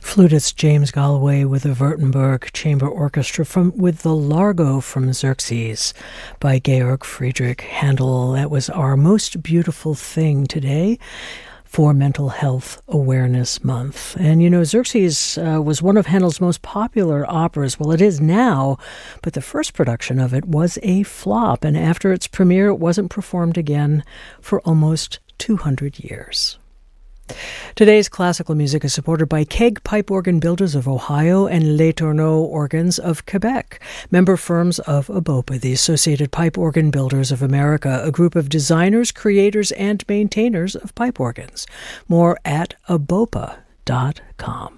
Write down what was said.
Flutist James Galway with the Württemberg Chamber Orchestra with the Largo from Xerxes by Georg Friedrich Handel. That was our most beautiful thing today for Mental Health Awareness Month. And you know, Xerxes was one of Handel's most popular operas. Well, it is now, but the first production of it was a flop. And after its premiere, it wasn't performed again for almost 200 years. Today's classical music is supported by Keg Pipe Organ Builders of Ohio and Les Tourneaux Organs of Quebec, member firms of ABOPA, the Associated Pipe Organ Builders of America, a group of designers, creators, and maintainers of pipe organs. More at abopa.com.